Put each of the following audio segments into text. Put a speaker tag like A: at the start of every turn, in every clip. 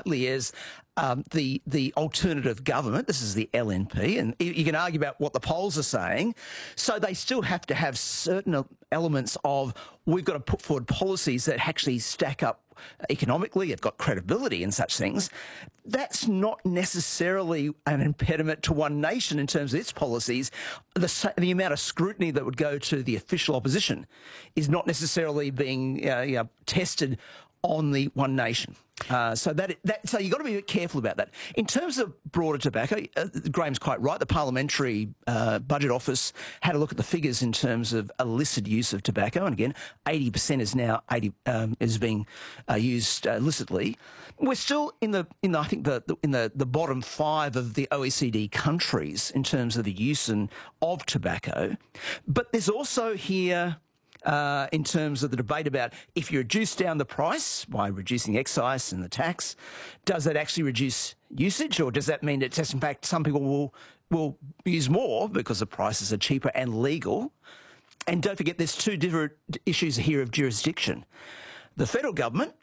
A: partly as the alternative government. This is the LNP, and you can argue about what the polls are saying. So they still have to have certain elements of, we've got to put forward policies that actually stack up economically, have got credibility and such things. That's not necessarily an impediment to One Nation in terms of its policies. The amount of scrutiny that would go to the official opposition is not necessarily being tested on the One Nation. So you've got to be a bit careful about that. In terms of broader tobacco, Graham's quite right. The Parliamentary Budget Office had a look at the figures in terms of illicit use of tobacco, and again, 80% is now is being used illicitly. We're still in the bottom 5 of the OECD countries in terms of the use of tobacco, but there's also here. In terms of the debate about if you reduce down the price by reducing excise and the tax, does that actually reduce usage, or does that mean that in fact some people will use more because the prices are cheaper and legal? And don't forget, there's two different issues here of jurisdiction. The federal government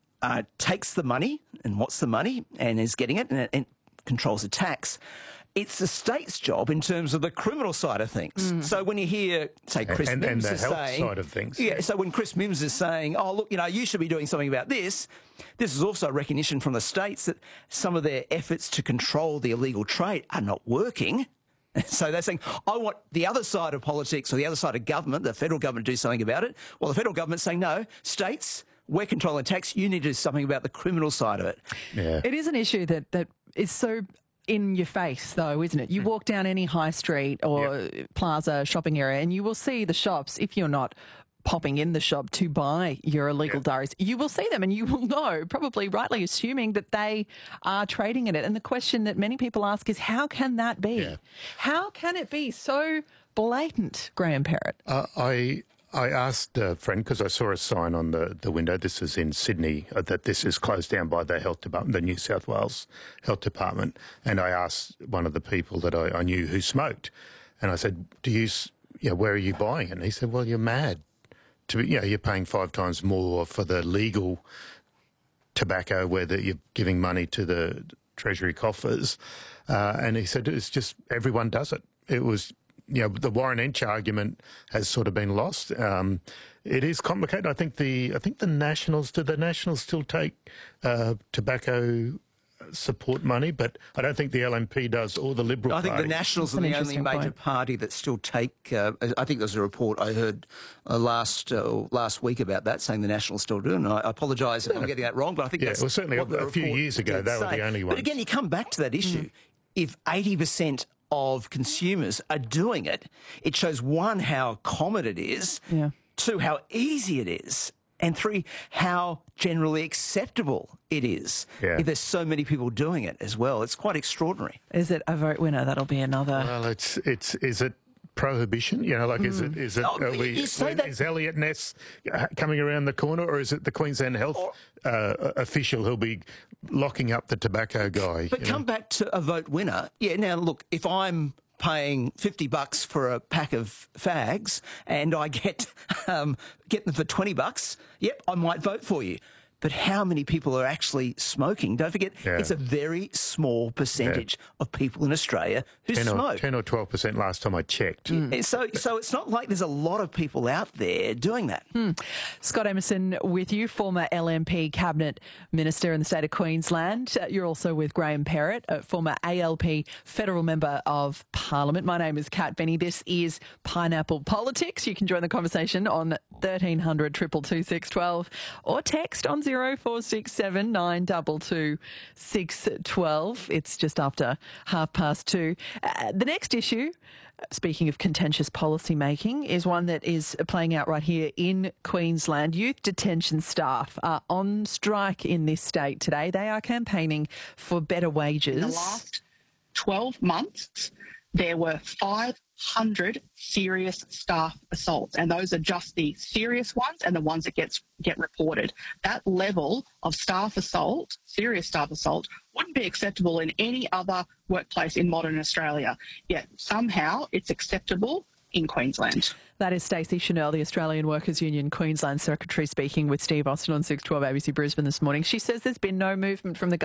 A: takes the money, and what's the money, and is getting it, and controls the tax. It's the state's job in terms of the criminal side of things. So when you hear, say, Chris Mims
B: and the
A: is
B: health
A: saying,
B: side of things.
A: Yeah, so when Chris Mims is saying, oh, look, you should be doing something about this, this is also a recognition from the states that some of their efforts to control the illegal trade are not working. So they're saying, I want the other side of politics or the other side of government, the federal government, to do something about it. Well, the federal government's saying, no, states, we're controlling tax, you need to do something about the criminal side of it.
C: Yeah. It is an issue that is so in your face, though, isn't it? You walk down any high street or plaza shopping area and you will see the shops, if you're not popping in the shop to buy your illegal diaries, you will see them and you will know, probably rightly assuming that they are trading in it. And the question that many people ask is, how can that be? Yeah. How can it be so blatant, Graham Perrett?
B: I asked a friend, because I saw a sign on the window, this is in Sydney, that this is closed down by the health department, the New South Wales Health Department. And I asked one of the people that I knew who smoked, and I said, where are you buying it? And he said, well, you're mad. You're paying 5 times more for the legal tobacco where you're giving money to the Treasury coffers. And he said, it's just everyone does it. It was... the Warren Inch argument has sort of been lost. It is complicated. I think the Nationals, do the Nationals still take tobacco support money? But I don't think the LNP does, or the Liberal Party.
A: I think the Nationals are the only major party that still take, I think there's a report I heard last week about that, saying the Nationals still do, and I apologise if I'm getting that wrong, but I think that's
B: well, certainly a few years ago, they were the only ones.
A: But again, you come back to that issue. If 80% of consumers are doing it, it shows, 1, how common it is, 2, how easy it is, and 3, how generally acceptable it is. If there's so many people doing it as well, it's quite extraordinary.
C: Is it a vote winner? That'll be another.
B: Well, is it prohibition? Is Elliot Ness coming around the corner, or is it the Queensland Health official who'll be locking up the tobacco guy?
A: But come back to a vote winner. Yeah, now look, if I'm paying $50 for a pack of fags and I get them for $20, yep, I might vote for you. But how many people are actually smoking? Don't forget, it's a very small percentage of people in Australia who smoke.
B: 10 or 12% last time I checked.
A: So it's not like there's a lot of people out there doing that.
C: Scott Emerson with you, former LNP Cabinet Minister in the state of Queensland. You're also with Graham Perrett, a former ALP Federal Member of Parliament. My name is Kat Benny. This is Pineapple Politics. You can join the conversation on 1300 222 612 or text on 0467 922 612. It's just after 2:30. The next issue, speaking of contentious policy making, is one that is playing out right here in Queensland. Youth detention staff are on strike in this state today. They are campaigning for better wages.
D: In the last 12 months, there were 500 serious staff assaults, and those are just the serious ones and the ones that get reported. That level of staff assault, serious staff assault, wouldn't be acceptable in any other workplace in modern Australia. Yet somehow it's acceptable in Queensland.
C: That is Stacey Chanel, the Australian Workers Union Queensland Secretary, speaking with Steve Austin on 612 ABC Brisbane this morning. She says there's been no movement from the